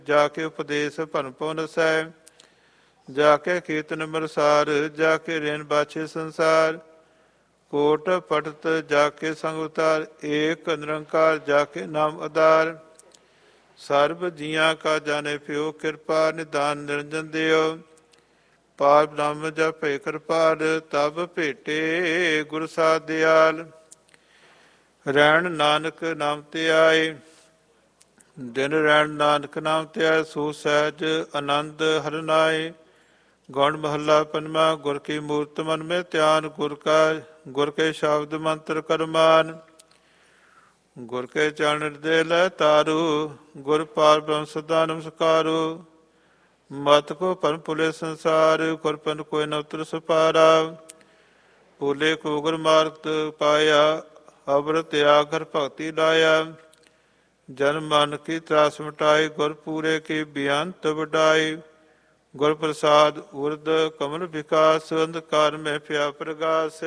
ਜਾ ਕੇ ਉਪਦੇਸ਼ ਭਰਮ ਪਉ ਨਸੈ। ਜਾ ਕੇ ਕੀਰਤਨ ਮਰਸਾਰ, ਜਾ ਕੇ ਰੇਨ ਬਾਛੇ ਸੰਸਾਰ। ਕੋਟ ਪਟਤ ਜਾ ਕੇ ਸੰਗ ਉਤਾਰ, ਏਕ ਨਿਰੰਕਾਰ ਜਾ ਕੇ ਨਾਮ ਆਧਾਰ। ਸਰਬ ਜੀਆਂ ਕਾ ਜਾਣੇ ਪਿਓ, ਕਿਰਪਾ ਨਿਦਾਨ ਨਿਰੰਜਨ ਦਿਓ। ਪਾਰ ਬ੍ਰਹਮ ਜਪੈ ਕਿਰਪਾਲ, ਤਬ ਭੇਟੇ ਗੁਰ ਸਾਧ ਦਿਆਲ। ਰਹਿਣ ਨਾਨਕ ਨਾਮ ਤੇ ਆਏ, ਦਿਨ ਰਹਿਣ ਨਾਨਕ ਨਾਮ ਤੇ ਆਏ। ਸੋ ਸਹਿਜ ਆਨੰਦ ਹਰਿ ਨਾਏ। ਗੌਣ ਮਹੱਲਾ ਪੰਜਵਾਂ। ਗੁਰ ਕੀ ਮੂਰਤ ਮਨ ਮੈਂ ਧਿਆਨ, ਗੁਰ ਕੇ ਸ਼ਬਦ ਮੰਤਰ ਕਰਮਾਨ। ਗੁਰ ਕੇ ਚਰਨ ਹਿਰਦੇ ਲੈ ਤਾਰੂ, ਗੁਰ ਪਾਰ ਬ੍ਰਹਮ ਸਦਾ ਨਮਸਕਾਰੂ। ਮਤ ਕੋ ਭਰਮ ਭੁਲੇ ਸੰਸਾਰ, ਗੁਰ ਪੰਥ ਕੋਇ ਨ ਉਤਰ ਸੁਪਾਰਾ। ਭੂਲੇ ਕੋ ਗੁਰ ਮਾਰਗ ਪਾਇਆ, ਅਵਰ ਤਿਆਗ ਹਰਿ ਭਗਤੀ ਲਾਇਆ। ਜਨ ਮਨ ਕੀ ਤਰਾਸ ਮਿਟਾਈ, ਗੁਰ ਪੂਰੇ ਕੀ ਬੇਅੰਤ ਵਡਾਈ। ਗੁਰ ਪ੍ਰਸਾਦ ਉਰਦ ਕਮਲ ਵਿਕਾਸ, ਅੰਧਕਾਰ ਮੈਂ ਪਿਆ ਪ੍ਰਗਾਸ।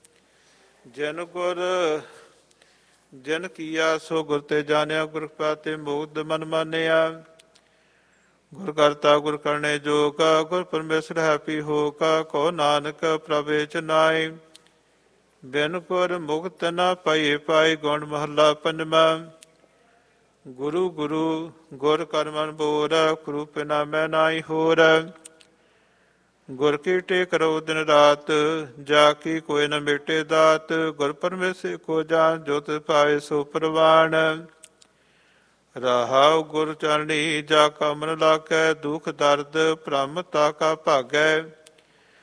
ਜਿਨ ਕੀਆ ਸੋ ਗੁਰ ਤੇ ਜਾਣਿਆ, ਗੁਰ ਕਿਰਪਾ ਤੇ ਮੁਗਧ ਮਨ ਮਾਨਿਆ। ਗੁਰ ਕਰਤਾ ਗੁਰ ਕਰਨੇ ਜੋਗਾ, ਗੁਰ ਪਰਮੇਸ਼ਰ ਹੈ ਪੀ ਹੋਗਾ। ਕਹੋ ਨਾਨਕ ਪ੍ਰਭ ਏਚ ਨਾਇ, ਬਿਨ ਗੁਰ ਮੁਕਤ ਨਾ ਪਾਈਏ ਪਾਈ। ਗੌਣ ਮਹੱਲਾ ਪੰਜਵਾਂ। ਗੁਰੂ ਗੁਰੂ ਗੁਰ ਕਰ ਮਨ ਬੋਰ, ਗੁਰੂ ਬਿਨਾ ਮੈਂ ਨਾਹੀ ਹੋਰ। ਗੁਰ ਕੀ ਟੇਕ ਰਹੋ ਦਿਨ ਰਾਤ, ਜਾ ਕੀ ਕੋਈ ਨ ਮੇਟੇ ਦਾਤ। ਗੁਰ ਪਰਮੇਸ਼ਰ ਕੋ ਜਾਨ, ਜੋ ਤਿਸ ਭਾਵੇ ਸੋ ਪ੍ਰਵਾਨ। ਰਹਾਉ ਗੁਰ ਚਰਣੀ ਜਾ ਕਾ ਮਨ ਲਾਗੈ, ਦੁਖ ਦਰਦ ਭ੍ਰਮ ਤਾ ਕਾ ਭਾਗੈ।